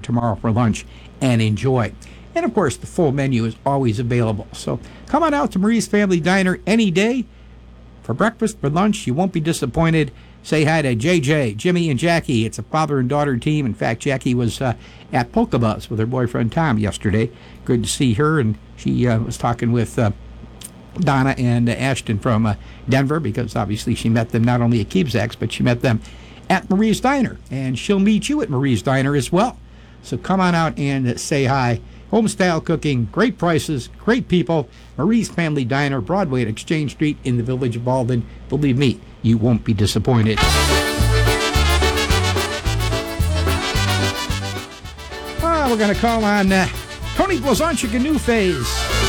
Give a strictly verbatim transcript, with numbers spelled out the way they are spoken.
tomorrow for lunch and enjoy. And, of course, the full menu is always available. So come on out to Marie's Family Diner any day for breakfast, for lunch. You won't be disappointed. Say hi to J J, Jimmy, and Jackie. It's a father and daughter team. In fact, Jackie was uh, at Polka Buzz with her boyfriend Tom yesterday. Good to see her. And she uh, was talking with uh, Donna and uh, Ashton from uh, Denver, because obviously she met them not only at Keebsacks, but she met them at Marie's Diner. And she'll meet you at Marie's Diner as well. So come on out and uh, say hi. Home-style cooking, great prices, great people. Marie's Family Diner, Broadway at Exchange Street in the Village of Malden. Believe me, you won't be disappointed. Ah, we're going to call on uh, Tony Blazonczyk, a new phase.